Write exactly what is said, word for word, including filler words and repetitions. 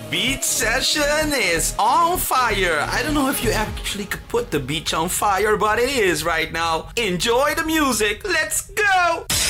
beach session is on fire. I don't know if you actually could put the beach on fire, but it is right now. Enjoy the music. Let's go.